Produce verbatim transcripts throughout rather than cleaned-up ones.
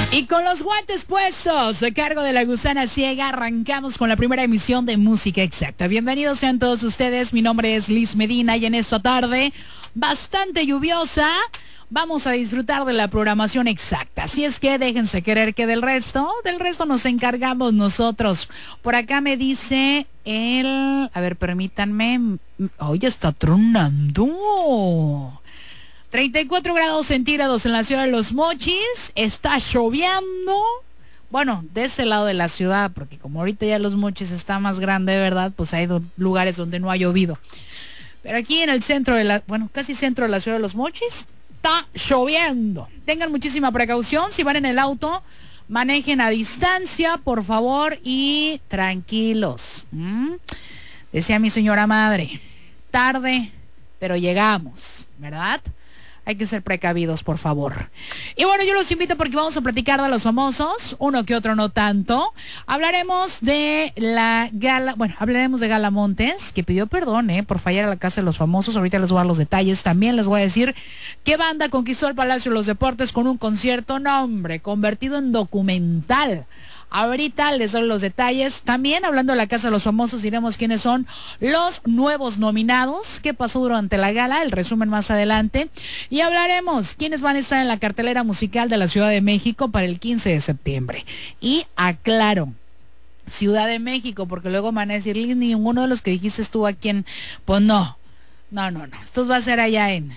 Y con los guantes puestos a cargo de la gusana ciega, arrancamos con la primera emisión de Música Exacta. Bienvenidos sean todos ustedes, mi nombre es Liz Medina y en esta tarde bastante lluviosa vamos a disfrutar de la programación exacta. Así es que déjense querer que del resto, del resto nos encargamos nosotros. Por acá me dice el... A ver, permítanme. Hoy está tronando. treinta y cuatro grados centígrados en la ciudad de Los Mochis. Está lloviendo. Bueno, de ese lado de la ciudad, porque como ahorita ya Los Mochis está más grande, ¿verdad? Pues hay do- lugares donde no ha llovido. Pero aquí en el centro de la... Bueno, casi centro de la ciudad de Los Mochis, está lloviendo. Tengan muchísima precaución. Si van en el auto, manejen a distancia, por favor, y tranquilos. ¿Mm? Decía mi señora madre, tarde, pero llegamos, ¿verdad? Hay que ser precavidos, por favor. Y bueno, yo los invito porque vamos a platicar de los famosos, uno que otro no tanto. Hablaremos de la gala, bueno, hablaremos de Gala Montes, que pidió perdón, eh, por fallar a la casa de los famosos. Ahorita les voy a dar los detalles. También les voy a decir qué banda conquistó el Palacio de los Deportes con un concierto, no hombre, convertido en documental. Ahorita les doy los detalles. También hablando de la Casa de los Famosos, diremos quiénes son los nuevos nominados, qué pasó durante la gala, el resumen más adelante. Y hablaremos quiénes van a estar en la cartelera musical de la Ciudad de México para el quince de septiembre. Y aclaro, Ciudad de México, porque luego van a decir, Liz, ninguno de los que dijiste estuvo aquí en... Pues no, no, no, no. Esto va a ser allá en...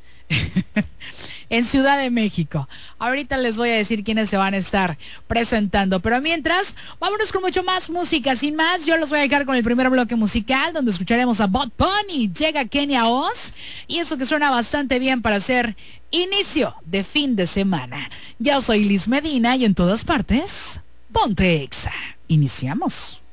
en Ciudad de México. Ahorita les voy a decir quiénes se van a estar presentando. Pero mientras, vámonos con mucho más música. Sin más, yo los voy a dejar con el primer bloque musical, donde escucharemos a Bad Bunny. Llega Kenia Oz. Y eso que suena bastante bien para hacer inicio de fin de semana. Yo soy Liz Medina y en todas partes, ponte Exa. Iniciamos.